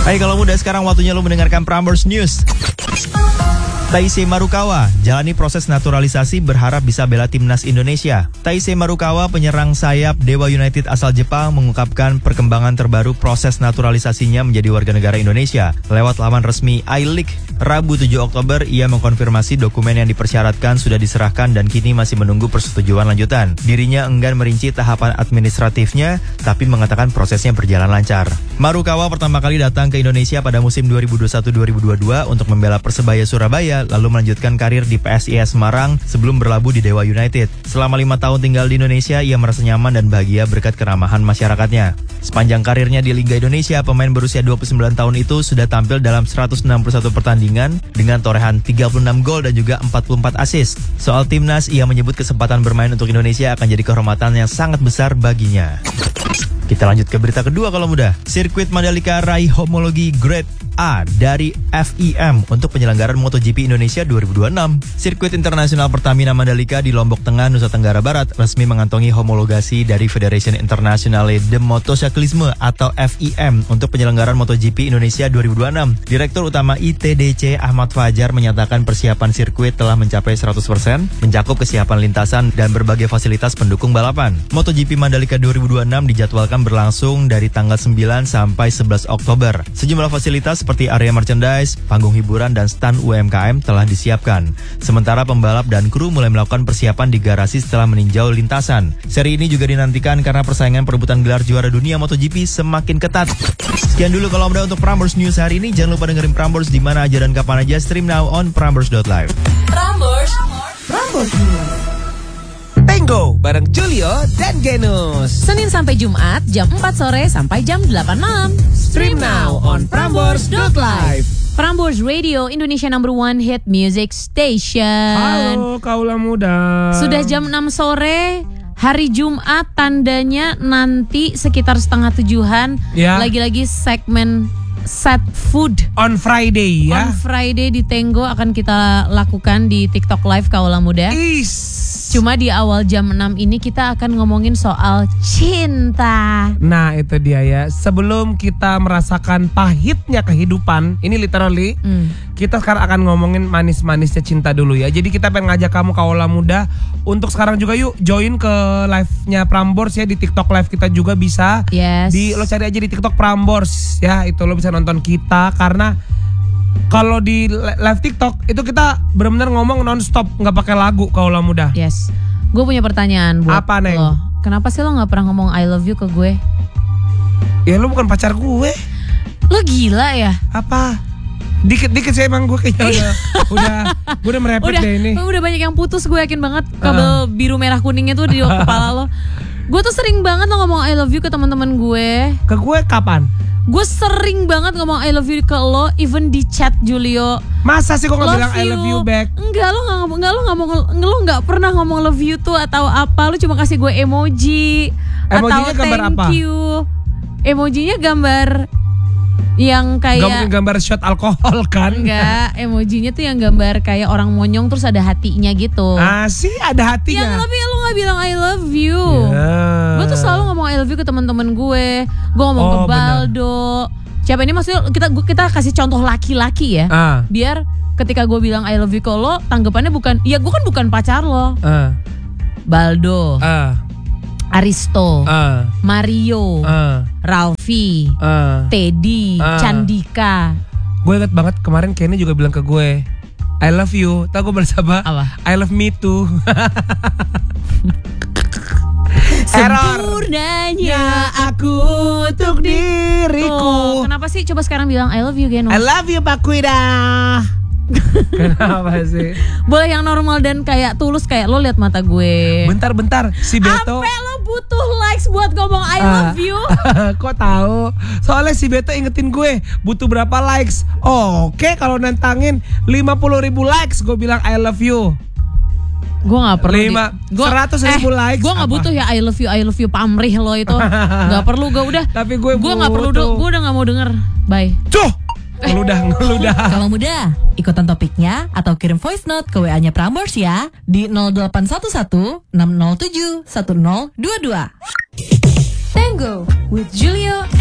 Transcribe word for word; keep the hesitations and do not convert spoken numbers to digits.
Hai kalau muda, sekarang waktunya lo mendengarkan Prambors News. Taisei Marukawa jalani proses naturalisasi berharap bisa bela timnas Indonesia. Taisei Marukawa, penyerang sayap Dewa United asal Jepang, mengungkapkan perkembangan terbaru proses naturalisasinya menjadi warga negara Indonesia. Lewat laman resmi I-League, Rabu tujuh Oktober, ia mengkonfirmasi dokumen yang dipersyaratkan sudah diserahkan dan kini masih menunggu persetujuan lanjutan. Dirinya enggan merinci tahapan administratifnya, tapi mengatakan prosesnya berjalan lancar. Marukawa pertama kali datang ke Indonesia pada musim dua ribu dua puluh satu dua ribu dua puluh dua untuk membela Persebaya Surabaya, lalu melanjutkan karir di P S I S Semarang sebelum berlabuh di Dewa United. Selama lima tahun tinggal di Indonesia, ia merasa nyaman dan bahagia berkat keramahan masyarakatnya. Sepanjang karirnya di Liga Indonesia, pemain berusia dua puluh sembilan tahun itu sudah tampil dalam seratus enam puluh satu pertandingan dengan torehan tiga puluh enam gol dan juga empat puluh empat assist. Soal timnas, ia menyebut kesempatan bermain untuk Indonesia akan jadi kehormatan yang sangat besar baginya. Kita lanjut ke berita kedua kalau muda. Sirkuit Mandalika raih homologi Grade A dari F I M untuk penyelenggaraan MotoGP Indonesia dua ribu dua puluh enam. Sirkuit Internasional Pertamina Mandalika di Lombok Tengah, Nusa Tenggara Barat resmi mengantongi homologasi dari Federation Internationale de Motocyclisme atau F I M untuk penyelenggaraan MotoGP Indonesia dua ribu dua puluh enam. Direktur Utama I T D C Ahmad Fajar menyatakan persiapan sirkuit telah mencapai seratus persen, mencakup kesiapan lintasan dan berbagai fasilitas pendukung balapan. MotoGP Mandalika dua ribu dua puluh enam dijadwalkan berlangsung dari tanggal sembilan sampai sebelas Oktober. Sejumlah fasilitas seperti area merchandise, panggung hiburan, dan stand U M K M telah disiapkan. Sementara pembalap dan kru mulai melakukan persiapan di garasi setelah meninjau lintasan. Seri ini juga dinantikan karena persaingan perebutan gelar juara dunia MotoGP semakin ketat. Sekian dulu kalau muda untuk Prambors News hari ini. Jangan lupa dengerin Prambors di mana aja dan kapan aja. Stream now on prambors dot live. Prambors, Prambors News. Tango bareng Julio dan Genus. Senin sampai Jumat jam empat sore sampai jam delapan malam. Stream now on prambors dot live. Prambors Radio, Indonesia number one hit music station. Halo kaula muda. Sudah jam enam sore. Hari Jumat, tandanya nanti sekitar setengah tujuhan. Ya. Lagi-lagi segmen Set Food On Friday ya. On Friday di Tango akan kita lakukan di TikTok Live kaula muda. Is. Cuma di awal jam enam ini kita akan ngomongin soal cinta. Nah itu dia ya. Sebelum kita merasakan pahitnya kehidupan, ini literally hmm. kita sekarang akan ngomongin manis-manisnya cinta dulu ya. Jadi kita pengen ngajak kamu kaula muda untuk sekarang juga yuk join ke live-nya Prambors ya. Di TikTok Live kita juga bisa. Yes. Di lo cari aja di TikTok Prambors ya. Itu lo bisa nonton kita karena kalau di live TikTok itu kita benar-benar ngomong non-stop, nggak pakai lagu kaula muda. Yes. Gue punya pertanyaan buat Apa, Neng? lo. Kenapa sih lo nggak pernah ngomong I love you ke gue? Ya lo bukan pacar gue. Lo gila ya? Apa? Dikit-dikit saya emang gue kayaknya udah udah gue udah merepet Udah, deh ini. udah banyak yang putus, gue yakin banget kabel biru merah kuningnya tuh di kepala lo. Gue tuh sering banget lo ngomong I love you ke teman-teman gue. Ke gue kapan? Gue sering banget ngomong I love you ke lo, even di chat Julio. Masa sih kok nggak Love bilang I love you back? Enggak, lo nggak ngomong, enggak lo nggak ngomong, lo nggak pernah ngomong love you tuh atau apa. Lo cuma kasih gue emoji. Emojinya atau gambar thank apa? you. Emojinya gambar yang kayak Gak mungkin gambar shot alkohol kan? enggak, emojinya tuh yang gambar kayak orang monyong terus ada hatinya gitu. Ah sih ada hatinya. Ya tapi lo gak bilang I love you. Yeah. Gue tuh selalu ngomong I love you ke teman-teman gue. Gue ngomong Oh, ke Baldo. Siapa ini maksudnya kita gua, kita kasih contoh laki-laki ya. Ah. Biar ketika gue bilang I love you ke lo, tanggapannya bukan, ya gue kan bukan pacar lo. Ah. Baldo, Ah. Aristo, Ah. Mario, Ah. Ralfi, Ah. Teddy, Ah. Candika. Gue inget banget kemarin Kenny juga bilang ke gue I love you. Tau gue balas apa? Apa? I love me too. Sempurnanya aku untuk diriku. Tuh, kenapa sih coba sekarang bilang I love you Geno? I love you Pak Kuida. Kenapa sih? Boleh yang normal dan kayak tulus, kayak lo liat mata gue. Bentar-bentar si Beto. Sampai lo butuh likes buat ngomong I love you. Kok tahu? Soalnya si Beto ingetin gue butuh berapa likes. Oke, kalau nantangin lima puluh ribu likes gue bilang I love you. Gue gak perlu Lima, di, gua, seratus ribu eh, likes. Gue gak apa? butuh ya I love you, I love you pamrih lo itu. Gak perlu, gue udah. Tapi gue Gue gak perlu, butuh. gue udah gak mau denger. Bye. Cuh, ngeludah, ngeludah. Kalau muda, ikutan topiknya atau kirim voice note ke W A-nya Prambors ya di nol delapan satu satu enam nol tujuh satu nol dua dua. Tango with Julio